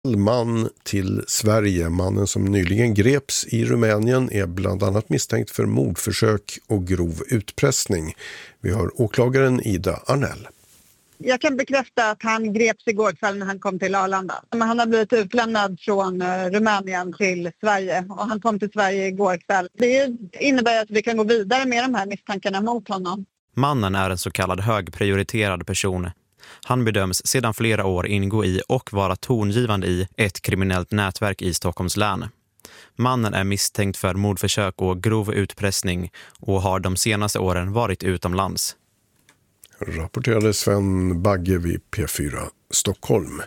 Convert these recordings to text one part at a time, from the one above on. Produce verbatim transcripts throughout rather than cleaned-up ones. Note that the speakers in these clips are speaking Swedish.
Man till Sverige. Mannen som nyligen greps i Rumänien är bland annat misstänkt för mordförsök och grov utpressning. Vi har åklagaren Ida Arnell. Jag kan bekräfta att han greps igår kväll när han kom till Arlanda. Men han har blivit utlämnad från Rumänien till Sverige och han kom till Sverige igår kväll. Det innebär att vi kan gå vidare med de här misstankarna mot honom. Mannen är en så kallad högprioriterad person. Han bedöms sedan flera år ingå i och vara tongivande i ett kriminellt nätverk i Stockholms län. Mannen är misstänkt för mordförsök och grov utpressning och har de senaste åren varit utomlands. Rapporterade Sven Bagge vid P fyra Stockholm.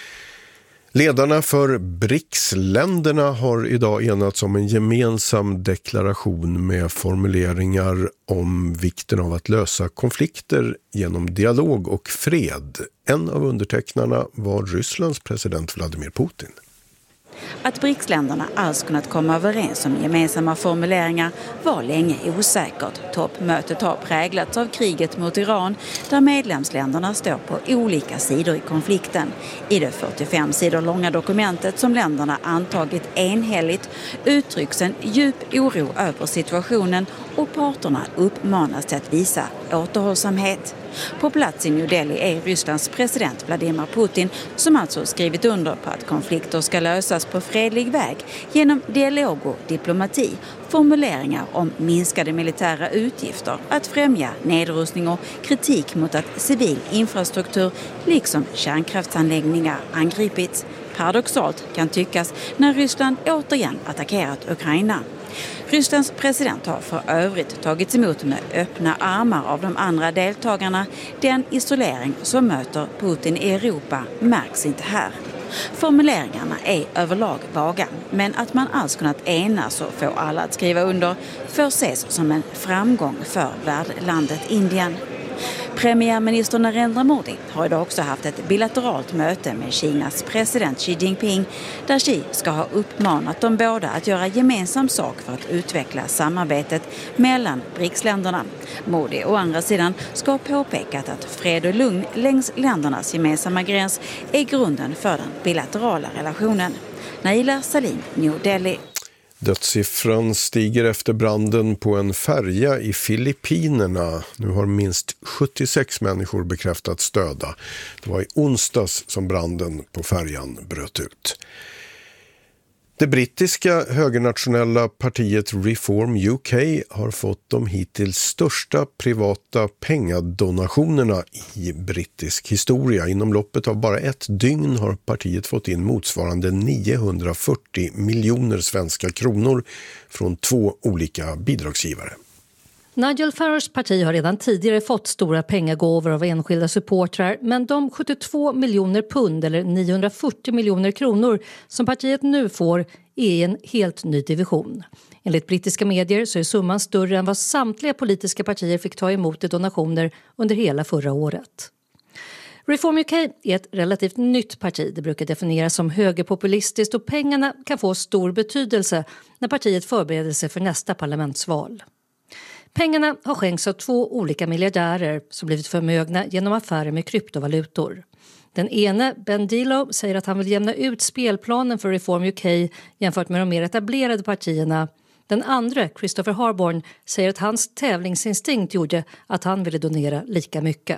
Ledarna för B R I C S-länderna har idag enats om en gemensam deklaration med formuleringar om vikten av att lösa konflikter genom dialog och fred. En av undertecknarna var Rysslands president Vladimir Putin. Att B R I C S-länderna alls kunnat komma överens om gemensamma formuleringar var länge osäkert. Toppmötet har präglats av kriget mot Iran där medlemsländerna står på olika sidor i konflikten. I det fyrtiofem sidor långa dokumentet som länderna antagit enhälligt uttrycks en djup oro över situationen och parterna uppmanas till att visa återhållsamhet. På plats i New Delhi är Rysslands president Vladimir Putin som alltså skrivit under på att konflikter ska lösas på fredlig väg genom dialog och diplomati, formuleringar om minskade militära utgifter, att främja nedrustning och kritik mot att civil infrastruktur liksom kärnkraftsanläggningar angripits. Paradoxalt kan tyckas när Ryssland återigen attackerat Ukraina. Rysslands president har för övrigt tagits emot med öppna armar av de andra deltagarna. Den isolering som möter Putin i Europa märks inte här. Formuleringarna är överlag vaga, men att man alls kunnat enas och få alla att skriva under får ses som en framgång för värdlandet Indien. Premiärminister Narendra Modi har idag också haft ett bilateralt möte med Kinas president Xi Jinping där Xi ska ha uppmanat de båda att göra gemensam sak för att utveckla samarbetet mellan B R I C S-länderna. Modi å andra sidan ska ha påpekat att fred och lugn längs ländernas gemensamma gräns är grunden för den bilaterala relationen. Naila Salim, New Delhi. Dödssiffran stiger efter branden på en färja i Filippinerna. Nu har minst sjuttiosex människor bekräftats döda. Det var i onsdags som branden på färjan bröt ut. Det brittiska högernationella partiet Reform U K har fått de hittills största privata pengadonationerna i brittisk historia. Inom loppet av bara ett dygn har partiet fått in motsvarande niohundrafyrtio miljoner svenska kronor från två olika bidragsgivare. Nigel Farages parti har redan tidigare fått stora pengagåvor av enskilda supportrar, men de sjuttiotvå miljoner pund eller niohundrafyrtio miljoner kronor som partiet nu får är en helt ny division. Enligt brittiska medier så är summan större än vad samtliga politiska partier fick ta emot i donationer under hela förra året. Reform U K är ett relativt nytt parti. Det brukar definieras som högerpopulistiskt och pengarna kan få stor betydelse när partiet förbereder sig för nästa parlamentsval. Pengarna har skänkts av två olika miljardärer som blivit förmögna genom affärer med kryptovalutor. Den ene, Ben Dilo, säger att han vill jämna ut spelplanen för Reform U K jämfört med de mer etablerade partierna. Den andra, Christopher Harborn, säger att hans tävlingsinstinkt gjorde att han ville donera lika mycket.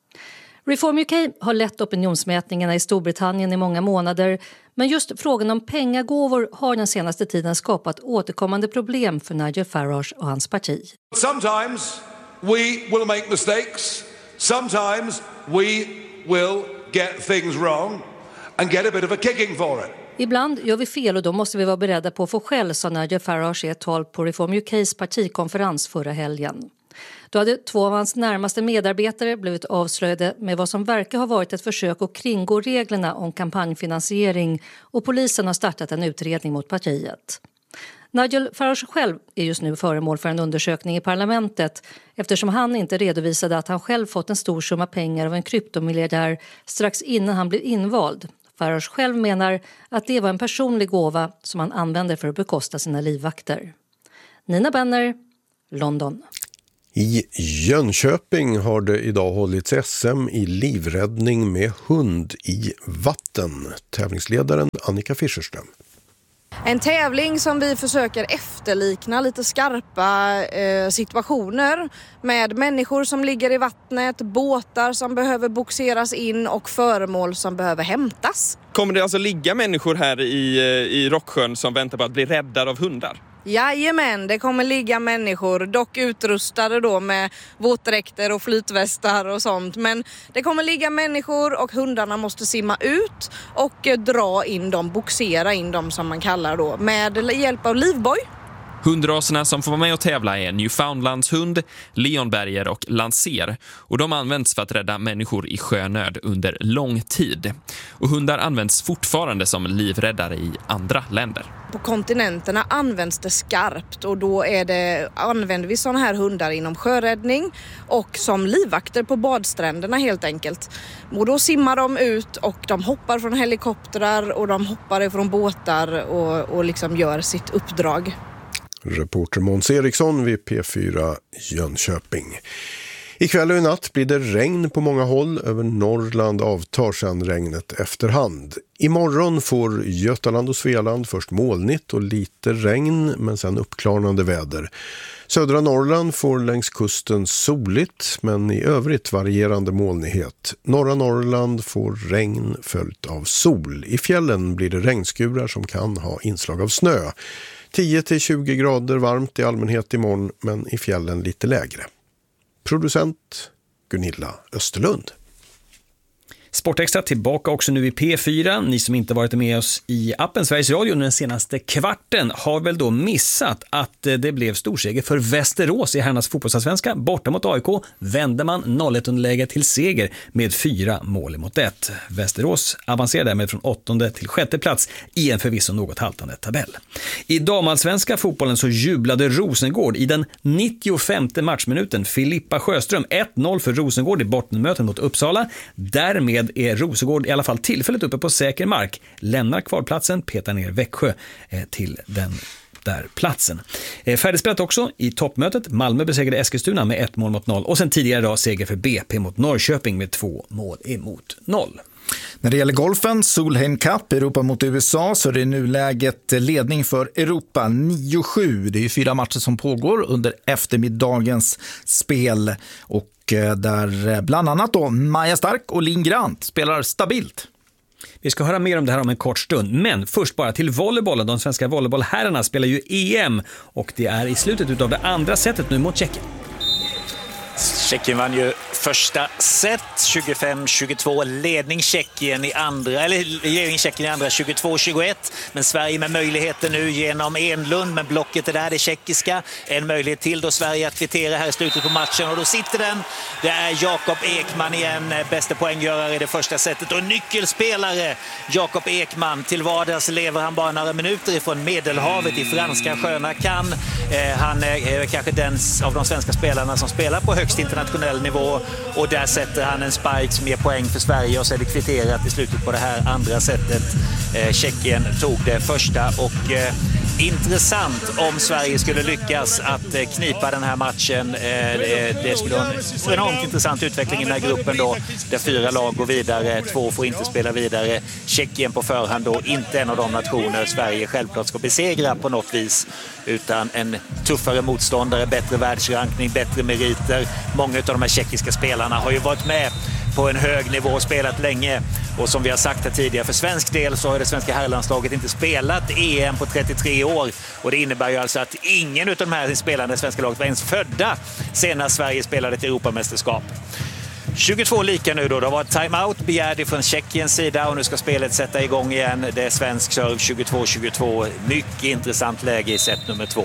Reform U K har lett opinionsmätningarna i Storbritannien i många månader, men just frågan om pengagåvor har den senaste tiden skapat återkommande problem för Nigel Farage och hans parti. Sometimes we will make mistakes. Sometimes we will get things wrong and get a bit of a kicking for it. Ibland gör vi fel och då måste vi vara beredda på att få skäll, sa Nigel Farage i ett tal på Reform U K:s partikonferens förra helgen. Då hade två av hans närmaste medarbetare blivit avslöjade med vad som verkar ha varit ett försök att kringgå reglerna om kampanjfinansiering, och polisen har startat en utredning mot partiet. Nigel Farage själv är just nu föremål för en undersökning i parlamentet eftersom han inte redovisade att han själv fått en stor summa pengar av en kryptomiljardär strax innan han blev invald. Farage själv menar att det var en personlig gåva som han använder för att bekosta sina livvakter. Nina Benner, London. I Jönköping har det idag hållits S M i livräddning med hund i vatten. Tävlingsledaren Annika Fischerström. En tävling som vi försöker efterlikna lite skarpa eh, situationer med människor som ligger i vattnet, båtar som behöver boxeras in och föremål som behöver hämtas. Kommer det alltså ligga människor här i, i Rocksjön som väntar på att bli räddade av hundar? Jajamän, det kommer ligga människor, dock utrustade då med våtdräkter och flytvästar och sånt. Men det kommer ligga människor och hundarna måste simma ut och dra in dem, boxera in dem som man kallar då, med hjälp av livboj. Hundraserna som får vara med och tävla är Newfoundlandshund, Leonberger och Lancer. Och de används för att rädda människor i sjönöd under lång tid. Och hundar används fortfarande som livräddare i andra länder. På kontinenterna används det skarpt och då är det, använder vi sådana här hundar inom sjöräddning och som livvakter på badstränderna helt enkelt. Och då simmar de ut och de hoppar från helikoptrar och de hoppar från båtar och, och liksom gör sitt uppdrag. Reporter Måns Eriksson vid P fyra Jönköping. Ikväll och i natt blir det regn på många håll. Över Norrland avtar sedan regnet efterhand. Imorgon får Götaland och Svealand först molnigt och lite regn, men sen uppklarnande väder. Södra Norrland får längs kusten soligt, men i övrigt varierande molnighet. Norra Norrland får regn följt av sol. I fjällen blir det regnskurar som kan ha inslag av snö. tio till tjugo grader varmt i allmänhet imorgon, men i fjällen lite lägre. Producent Gunilla Österlund. Sportextra tillbaka också nu i P fyra. Ni som inte varit med oss i appen Sveriges Radio under den senaste kvarten har väl då missat att det blev storseger för Västerås i herrarnas fotbollsallsvenska. Borta mot A I K vände man noll ett underläge till seger med fyra mål mot ett. Västerås avancerar därmed från åttonde till sjätte plats i en förvisso något haltande tabell. I damallsvenska fotbollen så jublade Rosengård i den nittiofemte matchminuten. Filippa Sjöström ett noll för Rosengård i bottenmöten mot Uppsala. Därmed är Rosengård i alla fall tillfälligt uppe på säker mark. Lämnar kvalplatsen, petar ner Växjö eh, till den där platsen. Eh, färdigspelat också i toppmötet. Malmö besegrade Eskilstuna med ett mål mot noll. Och sen tidigare idag seger för B P mot Norrköping med två mål emot noll. När det gäller golfen, Solheim Cup, Europa mot U S A, så är det nu läget ledning för Europa nio sju. Det är fyra matcher som pågår under eftermiddagens spel och där bland annat då Maja Stark och Linn Grant spelar stabilt. Vi ska höra mer om det här om en kort stund, men först bara till volleybollen. De svenska volleybollherrarna spelar ju E M och det är i slutet av det andra setet nu mot Tjeckien. Tjeckien vann ju första set tjugofem tjugotvå, ledning Tjeckien i andra eller ledning Tjeckien i andra tjugotvå tjugoett, men Sverige med möjligheter nu genom Enlund, men blocket är där, det tjeckiska, en möjlighet till då Sverige att kvittera här i slutet på matchen och då sitter den. Det är Jakob Ekman igen, bästa poänggörare i det första setet och nyckelspelare Jakob Ekman. Till vardags lever han bara några minuter ifrån Medelhavet i franska sköna Cannes. Eh, han är kanske den av de svenska spelarna som spelar på högst internationell nivå och där sätter han en spike som ger poäng för Sverige och så är det kvitterat i slutet på det här andra sättet. Eh, Tjeckien tog det första och eh, intressant om Sverige skulle lyckas att eh, knipa den här matchen. Eh, det, det skulle vara en enormt intressant utveckling i den här gruppen då, där fyra lag går vidare, två får inte spela vidare. Tjeckien på förhand då inte en av de nationer Sverige självklart ska besegra på något vis, utan en tuffare motståndare, bättre världsrankning, bättre meriter. Många av de här tjeckiska spelarna har ju varit med på en hög nivå och spelat länge. Och som vi har sagt här tidigare, för svensk del så har det svenska herrlandslaget inte spelat E M på trettiotre år. Och det innebär ju alltså att ingen av de här spelarna i svenska laget var ens födda senast Sverige spelade ett Europamästerskap. tjugotvå lika nu då. Det har varit timeout begärd från Tjeckiens sida och nu ska spelet sätta igång igen. Det är svensk serve tjugotvå tjugotvå. Mycket intressant läge i set nummer två.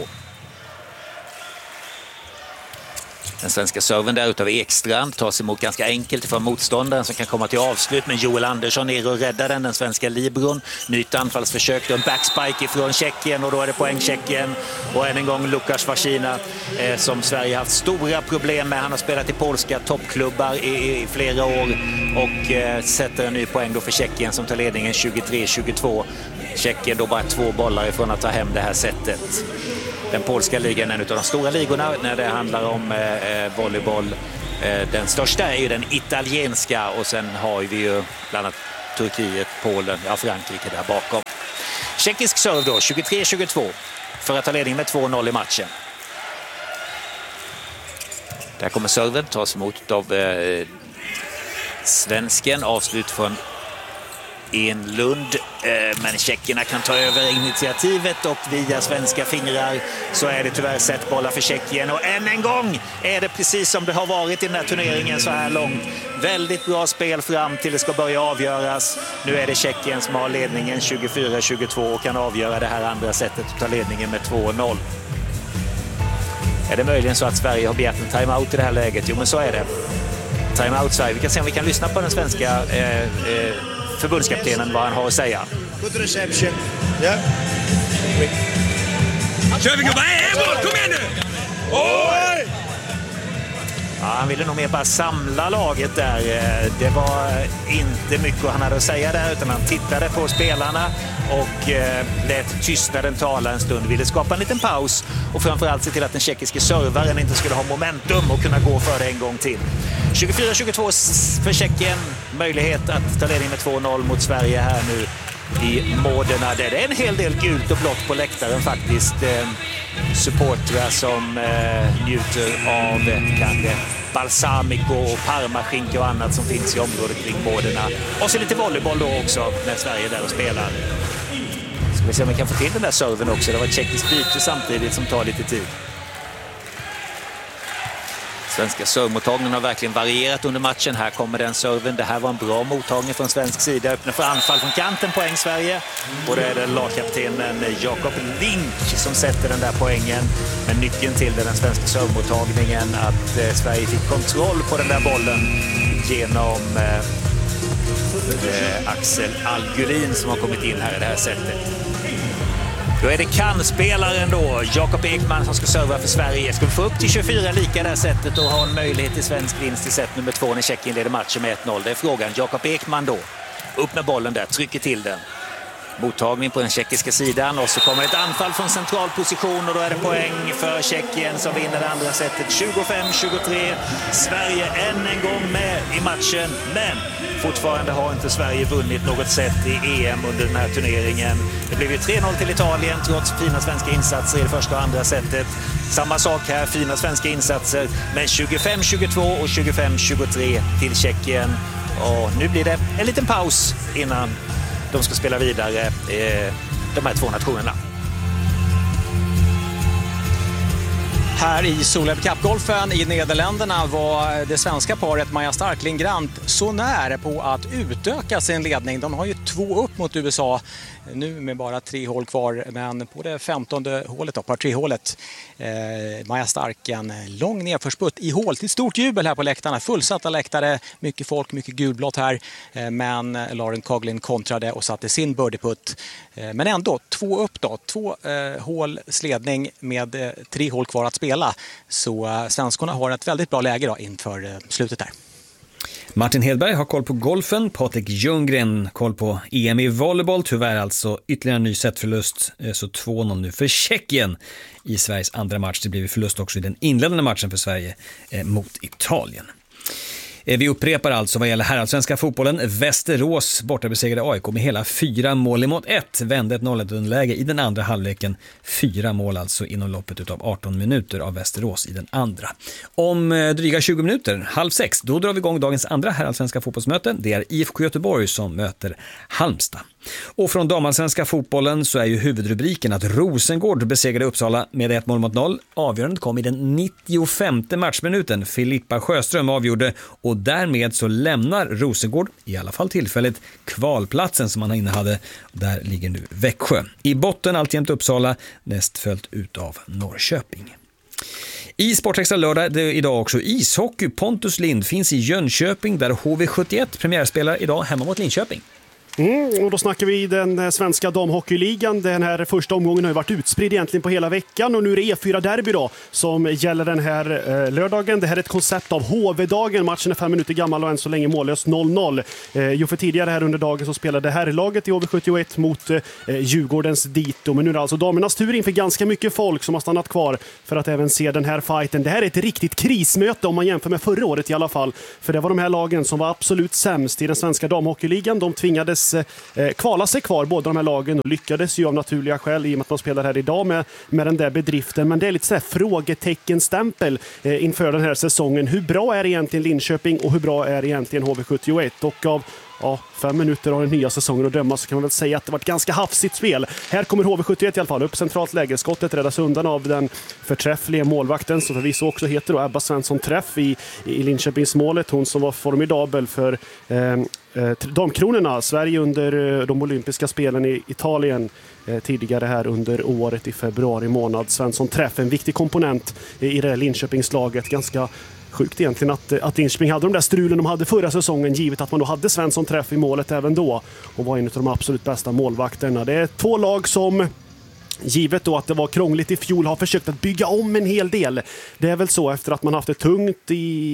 Den svenska serven där utav Ekstrand tas emot ganska enkelt från motståndaren som kan komma till avslut, men Joel Andersson är och räddar den, den svenska libron. Nytt anfallsförsök, en backspike ifrån Tjeckien och då är det poäng Tjeckien. Och än en gång Lukas Vasina eh, som Sverige haft stora problem med. Han har spelat i polska toppklubbar i, i flera år och eh, sätter en ny poäng då för Tjeckien som tar ledningen tjugotre tjugotvå. Tjeckien då bara två bollar ifrån att ta hem det här sättet. Den polska ligan är en av de stora ligorna när det handlar om eh, volleyboll. Eh, den största är ju den italienska och sen har vi ju bland annat Turkiet, Polen, ja Frankrike där bakom. Tjeckisk serve då, tjugotre tjugotvå för att ta ledning med två noll i matchen. Där kommer serven, tas emot av eh, svensken, avslut från Enlund, eh, men tjeckerna kan ta över initiativet och via svenska fingrar så är det tyvärr setbollar för Tjeckien och än en gång är det precis som det har varit i den här turneringen så här långt. Väldigt bra spel fram till det ska börja avgöras. Nu är det Tjeckien som har ledningen tjugofyra tjugotvå och kan avgöra det här andra sättet och ta ledningen med två noll. Är det möjligen så att Sverige har begärt en timeout i det här läget? Jo, men så är det. Timeout Sverige. Vi kan se om vi kan lyssna på den svenska eh, eh, förbundskaptenen vad han har att säga. Good reception. Yeah. Kör vi gubbar! Äh, kom igen nu! Oj! Ja, han ville nog mer bara samla laget där. Det var inte mycket han hade att säga där utan han tittade på spelarna och lät tystnaden tala en stund. Ville skapa en liten paus och framförallt se till att den tjeckiske servaren inte skulle ha momentum och kunna gå för det en gång till. tjugofyra tjugotvå för Tjeckien. Möjlighet att ta ledning med två noll mot Sverige här nu i Modena. Det är en hel del gult och blått på läktaren faktiskt. Supportrar som eh, njuter av kanske balsamico och parmaskinka och annat som finns i området kring Modena. Och så lite volleyboll då också när Sverige är där och spelar. Ska vi se om vi kan få till den där serven också. Det var ett tjeckiskt byte samtidigt som tar lite tid. Svenska servmottagningen har verkligen varierat under matchen. Här kommer den serven. Det här var en bra mottagning från svensk sida. Öppnar för anfall från kanten, poäng Sverige. Och det är det lagkaptenen Jakob Link som sätter den där poängen. Men nyckeln till det, den svenska servmottagningen, att eh, Sverige fick kontroll på den där bollen genom eh, eh, Axel Algulin som har kommit in här i det här sättet. Då är det kan-spelaren då, Jakob Ekman, som ska serva för Sverige. Ska vi få upp till tjugofyra lika det här sättet och ha en möjlighet till svensk vinst i set nummer två när Tjeckien leder matchen med ett noll? Det är frågan. Jakob Ekman då. Upp med bollen där, trycker till den. Mottagning på den tjeckiska sidan och så kommer ett anfall från central position och då är det poäng för Tjeckien som vinner det andra sättet. tjugofem tjugotre. Sverige än en gång med i matchen, men fortfarande har inte Sverige vunnit något set i E M under den här turneringen. Det blev ju tre noll till Italien trots fina svenska insatser i det första och andra setet. Samma sak här, fina svenska insatser, men tjugofem tjugotvå och tjugofem tjugotre till Tjeckien. Och nu blir det en liten paus innan de ska spela vidare, eh, de här två nationerna. Här i Solheim Cup-golfen i Nederländerna var det svenska paret Maja Stark-Linn Grant så nära på att utöka sin ledning. De har ju två upp mot U S A nu med bara tre hål kvar, men på det femtonde hålet, då, par tre-hålet, eh, Maja Stark en lång nedförsputt i hål till stort jubel här på läktarna. Fullsatta läktare, mycket folk, mycket gulblått här, eh, men Lauren Coughlin kontrade och satte sin birdieputt. Eh, men ändå, två upp då, två eh, hål sledning med eh, tre hål kvar att spela. Så eh, svenskorna har ett väldigt bra läge då inför eh, slutet där. Martin Hedberg har koll på golfen, Patrik Ljunggren koll på E M i volleyboll. Tyvärr alltså ytterligare en ny setförlust, så två noll nu för Tjeckien i Sveriges andra match. Det blev förlust också i den inledande matchen för Sverige eh, mot Italien. Vi upprepar alltså vad gäller herrallsvenska fotbollen. Västerås borta besegrade A I K med hela fyra mål emot ett. Vände ett noll ett underläge i den andra halvleken. Fyra mål alltså inom loppet av arton minuter av Västerås i den andra. Om dryga tjugo minuter, halv sex, då drar vi igång dagens andra herrallsvenska fotbollsmöte. Det är I F K Göteborg som möter Halmstad. Och från damallsvenska fotbollen så är ju huvudrubriken att Rosengård besegrade Uppsala med ett mål mot noll. Avgörandet kom i den nittiofemte matchminuten. Filippa Sjöström avgjorde och därmed så lämnar Rosengård, i alla fall tillfälligt, kvalplatsen som man innehade. Där ligger nu Växjö. I botten alltjämt Uppsala, näst följt ut av Norrköping. I Sportextra lördag det är idag också ishockey. Pontus Lind finns i Jönköping där H V sjuttioett premiärspelar idag hemma mot Linköping. Mm, och då snackar vi den svenska damhockeyligan. Den här första omgången har ju varit utspridd egentligen på hela veckan och nu är det E fyra-derby då som gäller den här eh, lördagen. Det här är ett koncept av H V-dagen. Matchen är fem minuter gammal och än så länge mållös noll noll. Eh, jo, för tidigare här under dagen så spelade här laget i H V sjuttioett mot eh, Djurgårdens Dito. Men nu är det alltså damernas tur inför ganska mycket folk som har stannat kvar för att även se den här fighten. Det här är ett riktigt krismöte om man jämför med förra året i alla fall. För det var de här lagen som var absolut sämst i den svenska damhockeyligan. De tvingades eh, kvala sig kvar, båda de här lagen, och lyckades ju av naturliga skäl i och med att man spelar här idag med, med den där bedriften. Men det är lite så här frågeteckenstämpel eh, inför den här säsongen. Hur bra är egentligen Linköping och hur bra är egentligen H V sjuttioett? Och av Ja, fem minuter av den nya säsongen att döma så kan man väl säga att det var ett ganska hafsigt spel. Här kommer H V sjuttioett i alla fall upp centralt läge. Skottet räddas undan av den förträffliga målvakten som förvisso också heter då Ebba Svensson Träff i, i Linköpingsmålet. Hon som var formidabel för eh, eh, damkronorna. Sverige under eh, de olympiska spelen i Italien eh, tidigare här under året i februari månad. Svensson Träff, en viktig komponent i det här Linköpingslaget. Ganska sjukt egentligen att, att Linköping hade de där strulen de hade förra säsongen, givet att man då hade Svensson Träff i målet även då och var en av de absolut bästa målvakterna. Det är två lag som, givet då att det var krångligt i fjol, har försökt att bygga om en hel del. Det är väl så efter att man haft det tungt i,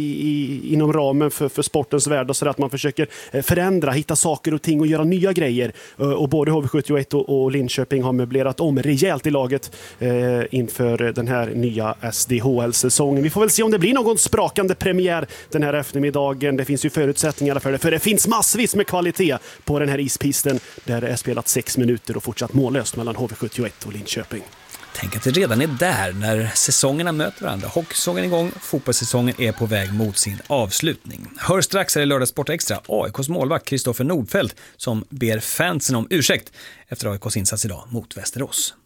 i, inom ramen för, för sportens värld och så att man försöker förändra, hitta saker och ting och göra nya grejer. Och både H V sjuttioett och, och Linköping har möblerat om rejält i laget eh, inför den här nya S D H L-säsongen. Vi får väl se om det blir någon sprakande premiär den här eftermiddagen. Det finns ju förutsättningar för det, för det finns massvis med kvalitet på den här ispisten där det är spelat sex minuter och fortsatt mållöst mellan H V sjuttioett och Linköping. Tänk att det redan är där när säsongerna möter varandra. Hockeysäsongen är igång, fotbollssäsongen är på väg mot sin avslutning. Hör strax här i Lördag Sport Extra A I K:s målvakt Kristoffer Nordfeldt som ber fansen om ursäkt efter A I K:s insats idag mot Västerås.